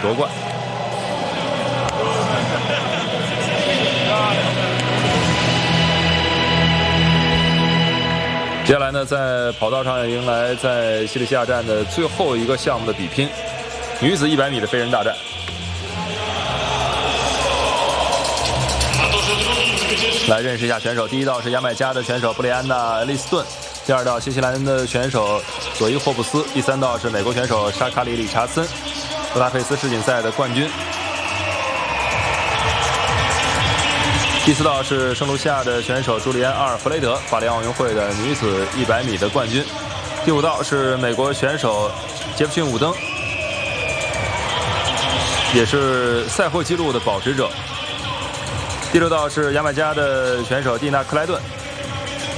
夺冠。接下来呢，在跑道上迎来在西里西亚站的最后一个项目的比拼，女子100米的飞人大战。来认识一下选手，第一道是牙买加的选手布雷安娜·利斯顿，第二道新西兰的选手佐伊·霍布斯，第三道是美国选手沙卡里·理查森，布达佩斯世锦赛的冠军。第四道是圣卢西亚的选手朱利安·阿尔弗雷德，巴黎奥运会的女子100米的冠军。第五道是美国选手杰弗逊·伍登，也是赛后纪录的保持者。第六道是牙买加的选手蒂娜·克莱顿，